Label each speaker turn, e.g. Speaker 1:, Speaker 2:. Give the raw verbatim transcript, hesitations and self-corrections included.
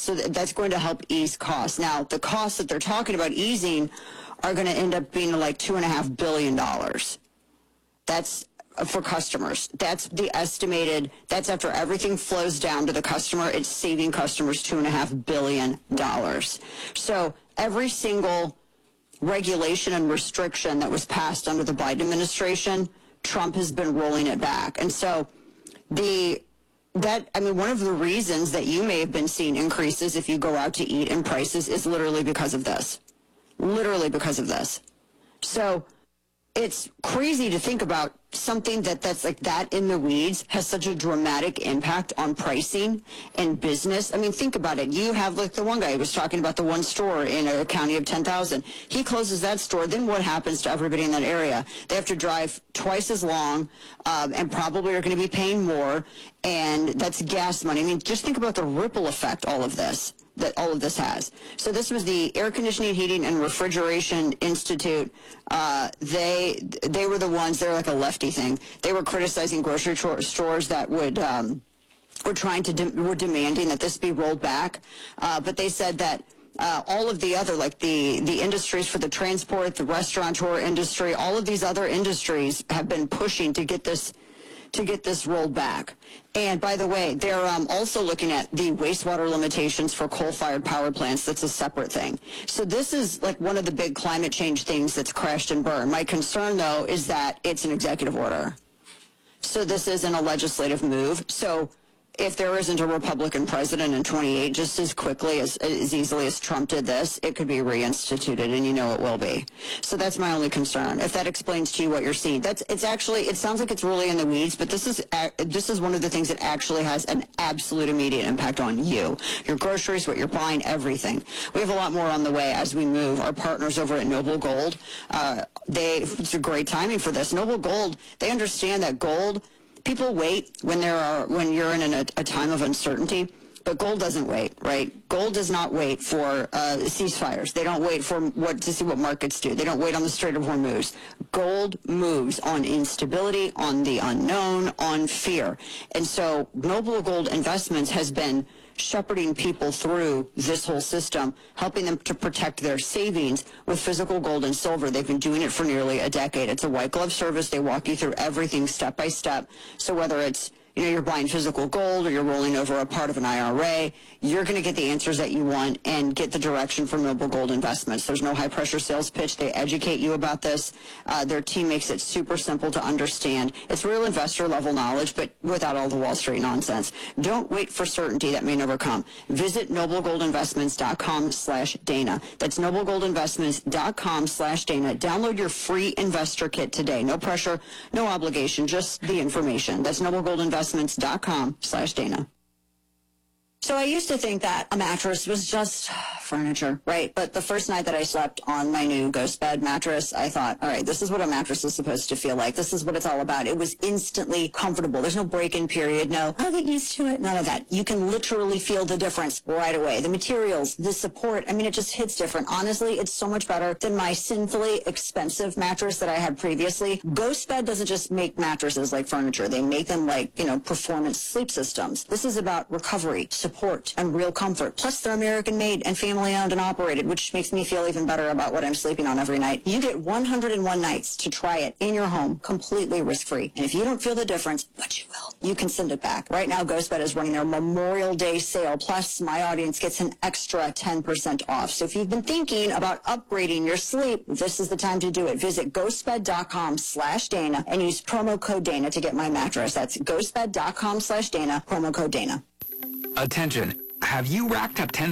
Speaker 1: So th- that's going to help ease costs. Now, the costs that they're talking about easing are going to end up being like two and a half billion dollars. That's for customers. That's the estimated, that's after everything flows down to the customer, it's saving customers two and a half billion dollars. So every single regulation and restriction that was passed under the Biden administration, Trump has been rolling it back. And so the, that, I mean, one of the reasons that you may have been seeing increases if you go out to eat in prices is literally because of this. Literally because of this. So it's crazy to think about something that that's like that in the weeds has such a dramatic impact on pricing and business. I mean, think about it. You have like the one guy who was talking about the one store in a county of ten thousand. He closes that store. Then what happens to everybody in that area? They have to drive twice as long um, and probably are going to be paying more. And that's gas money. I mean, just think about the ripple effect all of this. that all of this has. So this was the Air Conditioning, Heating, and Refrigeration Institute. Uh, they they were the ones, they're like a lefty thing. They were criticizing grocery stores that would, um, were trying to, de- were demanding that this be rolled back. Uh, but they said that uh, all of the other, like the, the industries for the transport, the restaurateur industry, all of these other industries have been pushing to get this to get this rolled back. And by the way, they're um, also looking at the wastewater limitations for coal-fired power plants. That's a separate thing. So this is like one of the big climate change things that's crashed and burned. My concern, though, is that it's an executive order. So this isn't a legislative move. So if there isn't a Republican president in twenty-eight, just as quickly, as, as easily as Trump did this, it could be reinstituted, and you know it will be. So that's my only concern. If that explains to you what you're seeing, that's it's actually, it sounds like it's really in the weeds, but this is this is one of the things that actually has an absolute immediate impact on you, your groceries, what you're buying, everything. We have a lot more on the way as we move. Our partners over at Noble Gold, uh, they it's a great timing for this. Noble Gold, they understand that gold. People wait when there are when you're in a, a time of uncertainty, but gold doesn't wait, right? Gold does not wait for uh, ceasefires. They don't wait for what to see what markets do. They don't wait on the Strait of Hormuz. Gold moves on instability, on the unknown, on fear, and so Noble Gold Investments has been shepherding people through this whole system, helping them to protect their savings with physical gold and silver. They've been doing it for nearly a decade. It's a white glove service. They walk you through everything step by step. So whether it's you know, you're buying physical gold or you're rolling over a part of an I R A, you're going to get the answers that you want and get the direction from Noble Gold Investments. There's no high-pressure sales pitch. They educate you about this. Uh, their team makes it super simple to understand. It's real investor-level knowledge, but without all the Wall Street nonsense. Don't wait for certainty that may never come. Visit noblegoldinvestments.com slash Dana. That's noblegoldinvestments.com slash Dana. Download your free investor kit today. No pressure, no obligation, just the information. That's noblegoldinvestments.com slash Dana. So I used to think that a mattress was just furniture, right? But the first night that I slept on my new Ghost Bed mattress, I thought, all right, this is what a mattress is supposed to feel like. This is what it's all about. It was instantly comfortable. There's no break-in period, no, I'll get used to it, none of that. You can literally feel the difference right away. The materials, the support, I mean, it just hits different. Honestly, it's so much better than my sinfully expensive mattress that I had previously. Ghost Bed doesn't just make mattresses like furniture. They make them like, you know, performance sleep systems. This is about recovery, support, and real comfort. Plus, they're American-made and family-owned and operated, which makes me feel even better about what I'm sleeping on every night. You get one hundred one nights to try it in your home, completely risk-free. And if you don't feel the difference, but you will, you can send it back. Right now, GhostBed is running their Memorial Day sale. Plus, my audience gets an extra ten percent off. So if you've been thinking about upgrading your sleep, this is the time to do it. Visit ghostbed.com slash Dana and use promo code Dana to get my mattress. That's ghostbed.com slash Dana, promo code Dana.
Speaker 2: Attention. Have you racked up ten